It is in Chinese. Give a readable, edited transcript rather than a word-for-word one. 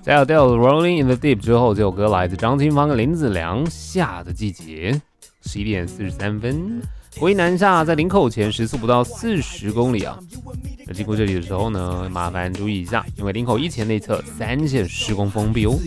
在 Adele Rolling in the Deep 之后，这首歌来自张清芳跟林子良，《夏的季节》。11点43分，国一南下，在林口前时速不到40公里啊。经过这里的时候呢，麻烦注意一下，因为林口一前内侧3线施工封闭哦。